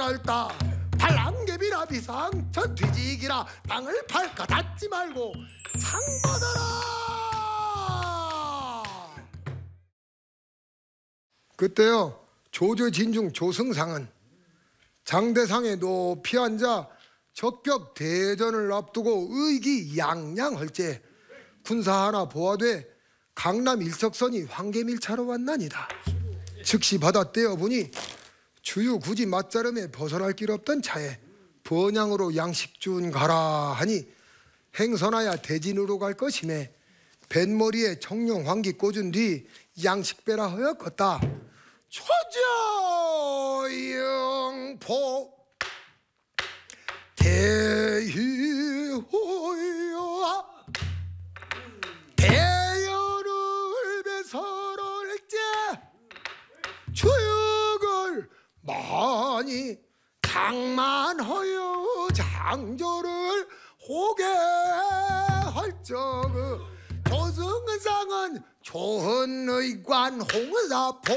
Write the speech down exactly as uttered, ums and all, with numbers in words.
넓다. 발랑개비라 비상천 뒤지기라. 땅을 팔까 닫지 말고 창 받아라. 그때요 조조진중 조승상은 장대상에 높이 앉아 적격 대전을 앞두고 의기양양할제 군사 하나 보아돼 강남 일척선이 황계밀차로 왔나니다. 즉시 받아 떼어보니 주유 굳이 맛자름에 벗어날 길 없던 차에 번양으로 양식준 가라 하니 행선하야 대진으로 갈 것이매 뱃머리에 청룡 황기 꽂은 뒤 양식배라 허였겄다. 초저영포 대희호야 대열을 배설할제 주역을 많이 장만하여 장조를 호게 할적 조승상은 조헌의관 홍사포